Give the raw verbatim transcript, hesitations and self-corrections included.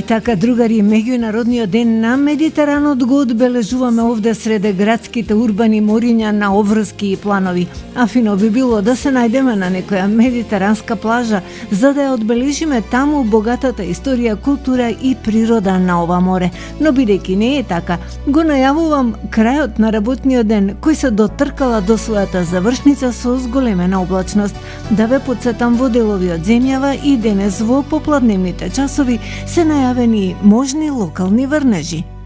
така, другари, меѓународниот ден на Медитеранот го одбележуваме овде среде градските урбани мориња на обврски и планови. А фино би било да се најдеме на некоја медитеранска плажа, за да ја одбележиме таму богатата историја, култура и природа на ова море. Но бидејќи не е така, го најавувам крајот на работниот ден, кој се дотркала до својата завршница со зголемена облачност. Да ве подсетам, во делови од земјава и денес во попладневните часови се најавени можни локални врнежи.